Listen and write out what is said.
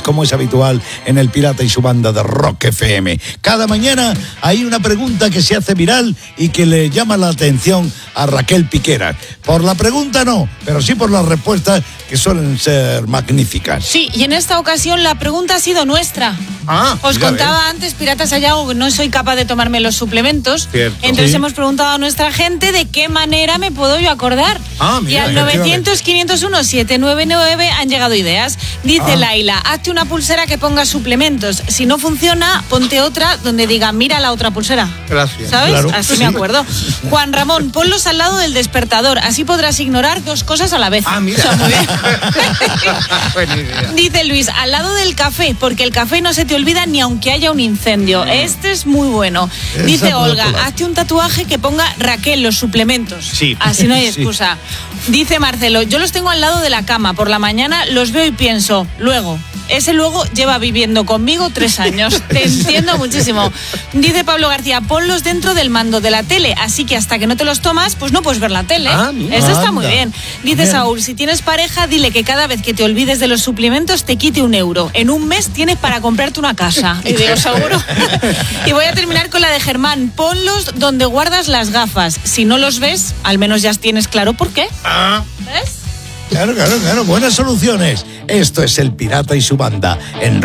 como es habitual en El Pirata y su Banda de Rock FM. Cada mañana hay una pregunta que se hace viral y que le llama la atención a Raquel Piqueras. Por la pregunta no, pero sí por las respuestas, que suelen ser magníficas. Sí, y en esta ocasión la pregunta ha sido nuestra. Os contaba antes, Piratas Sayago, que no soy capaz de tomarme los suplementos. Cierto. Entonces Sí. hemos preguntado a nuestra gente de qué manera me puedo yo acordar. Y al 900-501-799 han llegado ideas. Dice Laila, hazte una pulsera que ponga suplementos. Si no funciona, ponte otra donde diga, mira la otra pulsera. Gracias. ¿Sabes? Claro, Así sí. me acuerdo. Juan Ramón, ponlos al lado del despertador. Así podrás ignorar dos cosas a la vez. Mira. O sea, muy bien. Buena idea. Dice Luis, al lado del café, porque el café no se te olvida ni aunque haya un incendio. Este es muy bueno. Dice Esa Olga, película. hazte un tatuaje que ponga Raquel, los suplementos. Sí. Así no hay Sí. excusa. Dice Marcelo, yo los tengo al lado de la cama. Por la mañana los veo y pienso, luego. Ese luego lleva viviendo conmigo 3 años. Te entiendo muchísimo. Dice Pablo García, ponlos dentro del mando de la tele, así que hasta que no te los tomas, pues no puedes ver la tele. Mira. Eso está Anda. muy bien. Dice Bien. Saúl, si tienes pareja, dile que cada vez que te olvides de los suplementos te quite €1. En un mes tienes para comprarte una casa. Y digo, seguro. Y voy a terminar con la de Germán. Ponlos donde guardas las gafas. Si no los ves, al menos ya tienes claro por qué. ¿Ves? Claro, buenas soluciones. Esto es El Pirata y su Banda en